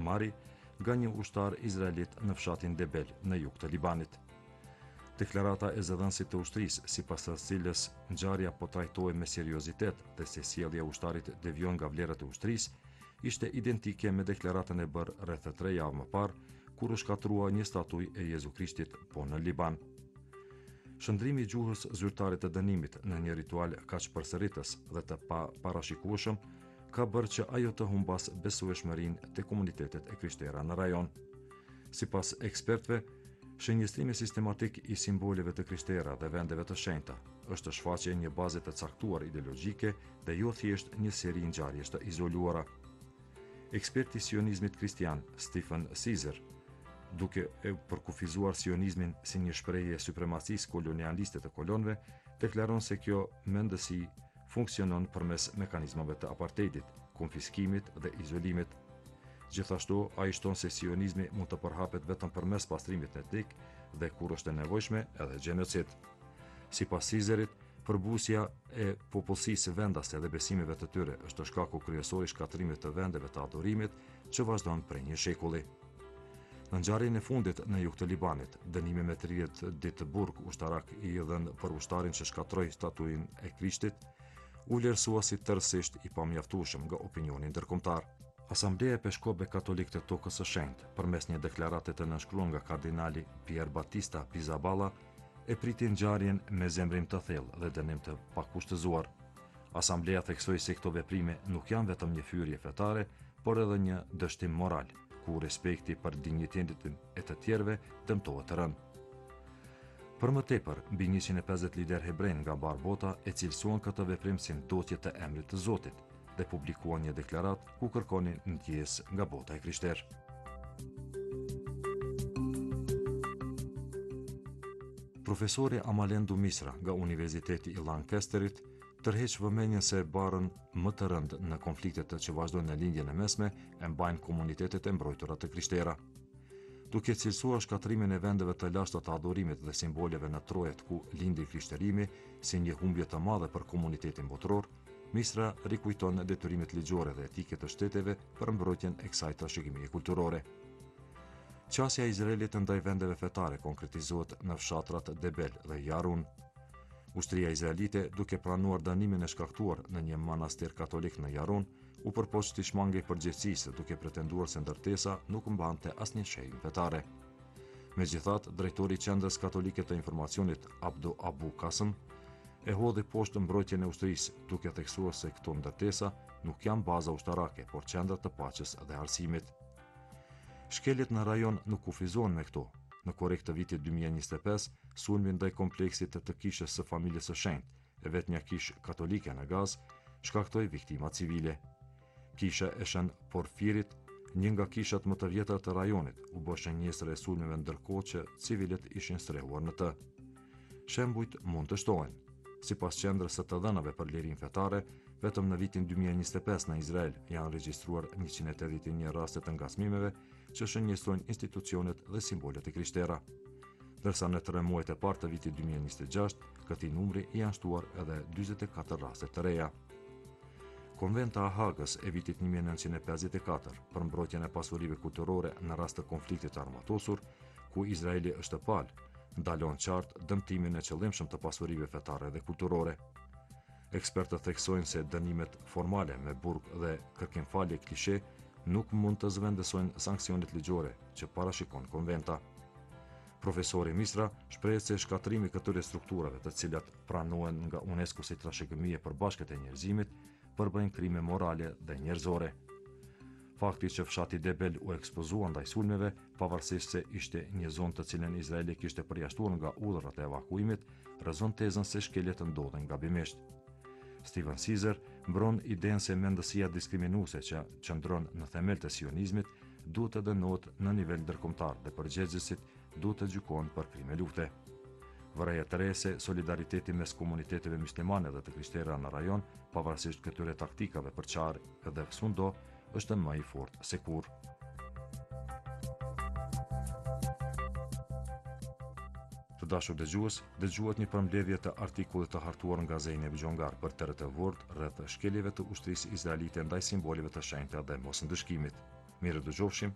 marri nga një ushtar izraelit në fshatin Debel në jug të Libanit. Deklarata e zëdhënësit të ushtrisë, sipas së cilës ngjarja po trajtohej me seriozitet dhe se sjellja e ushtarit devion nga vlerat e ushtrisë, ishte identike me deklaratën e bërë rreth 3 javë më parë, kur u shkatrua një statuj e Jezu Krishtit po në Liban. Shëndrimi i gjuhës zyrtare të dënimit në një ritual kaq përsëritës dhe të parashikueshëm ka bërë që ajo të humbas besueshmërinë te komunitetet e krishterë në rajon. Sipas ekspertëve, shënjestrimi sistematik i simboleve të krishtera dhe vendeve të shenjta është shfaqje e një baze të caktuar ideologjike dhe jo thjesht një seri ngjarjesh të izoluara. Eksperti i sionizmit kristian Stephen Sizer, duke e përkufizuar sionizmin si një shprehje supremacisë kolonialiste të kolonëve, deklaron se kjo mendësi funksionon përmes mekanizmave të apartheidit, konfiskimit dhe izolimit. Gjithashtu, ai shton se sionizmi mund të përhapet vetëm përmes pastrimit etnik dhe kur është e nevojshme edhe gjenocid. Sipas Sizerit, përbusja e popullsisë vendase dhe besimeve të tyre është shkaku kryesor i shkatrimit të vendeve të adhurimit që vazhdon prej një shekulli. Në ngjarjen e fundit në jug të Libanit, dënimi me 30 ditë burg ushtarak i dhënë për ushtarin që shkatroi statuin e Krishtit, u vlerësua si tërësisht i pamjaftueshëm nga opinioni ndërkombëtar. Asambleja Peshkope Katolik të Tokës së Shenjtë, përmes një deklarate të nënshkruar nga kardinali Pier Battista Pizzaballa, e priti ngjarjen me zemrim të thellë dhe dënim të pakushtëzuar. Asambleja theksoi se këto veprime nuk janë vetëm një hyrje fetare, por edhe një dështim moral, ku respekti për dinjitetin e të tjerëve dëmtohet të rënd. Për më tepër, mbi 150 lider hebrej nga mbar bota e cilësuan këtë veprim si ndotje të emrit të Zotit dhe publikuan një deklarat ku kërkonin ndjesë nga bota e krishterë. Profesori Amalendu Misra nga Universiteti i Lancasterit tërheq vëmendjen se barën më të rëndë në konfliktet që vazhdojnë në lindjen e mesme e mbajnë komunitetet e mbrojtura të krishterë. Duke cilësuar shkatrimin e vendeve të lashta të adhurimit dhe simboleve në trojet ku lindi krishterimi si një humbje të madhe për komunitetin botëror, Misra rikujton detyrimet ligjore dhe etike të shteteve për mbrojtjen e kësaj trashëgimie kulturore. Qasja e Izraelit ndaj vendeve fetare konkretizohet në fshatrat Debel dhe Yarun. Ushtria izraelite, duke pranuar dënimin e shkaktuar në një manastir katolik në Yarun, u përpoq të shmangej përgjegjësisë duke pretenduar se ndërtesa nuk mbante asnjë shenjë fetare. Megjithatë, drejtori i Qendrës Katolike të Informacionit Abdu Abu Kasem e hodhi poshtë mbrojtjen e ushtrisë, duke theksuar se këto ndërtesa nuk janë baza ushtarake, por qendra të paqes dhe arsimit. Shkeljet në rajon nuk kufizohen me këto. Në korrik të vitit 2025, sulmi ndaj kompleksit të kishës së familjes së shenjtë, e vetmja kishë katolike në Gaz, shkaktoi viktima civile. Kisha e Shën Porfirit, një nga kishat më të vjetra të rajonit, u bë shënjestre e sulmeve ndërkohë që civilet ishin strehuar në të. Shembujt mund të shtohen. Sipas qendrës së të dhënave për lirinë fetare, vetëm në vitin 2025 në Izrael janë regjistruar 181 raste të ngacmimeve që shënjestrojnë institucionet dhe simbolet e krishtera. Ndërsa në 3 muajt e parë të vitit 2026, këtij numri janë shtuar edhe 44 raste të reja. Konventa e Hagës e vitit 1954 për mbrojtjen e pasurive kulturore në rast të konfliktit armatosur, ku Izraeli është palë, ndalon qartë dëmtimin e qëllimshëm të pasurive fetare dhe kulturore. Ekspertët theksojnë se dënimet formale me burg dhe kërkimfalje klishe nuk mund të zëvendësojnë sanksionet ligjore që parashikon konventa. Profesori Misra shprehet se shkatrimi këtyre strukturave, të cilat pranohen nga UNESCO si trashëgimie për bashkët e njerëzimit, përbëjnë krime morale dhe njerëzore. Fakti që fshati Debel u ekspozua ndaj sulmeve, pavarësisht se ishte një zonë të cilën Izraeli kishte përjashtuar nga udhërat e evakuimit, rrezon tezën se shkeljet ndodhen gabimisht. Stephen Sizer mbron idenë se mendësia diskriminuese që qëndron në themel të sionizmit duhet të dënohet në nivel ndërkombëtar dhe përgjegjësit duhet të gjykohen për krime lufte. Vëraja të re se solidariteti mes komuniteteve muslimane dhe të krishtera në rajon, pavarësisht këtyre taktikave për qarë dhe sundo, është më i fortë se kur. Të dashur dëgjues, dëgjuat një përmbledhje të artikullit të hartuar nga Zeynep Gjongar për tërët e vort rreth shkeljeve të ushtrisë izraelite ndaj simboleve të shenjta dhe mosndëshkimit. Mirë dëgjofshim